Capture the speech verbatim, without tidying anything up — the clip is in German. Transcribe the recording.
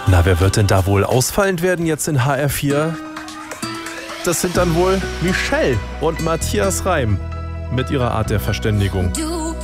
Na, wer wird denn da wohl ausfallend werden jetzt in H R vier? Das sind dann wohl Michelle und Matthias Reim mit ihrer Art der Verständigung. Du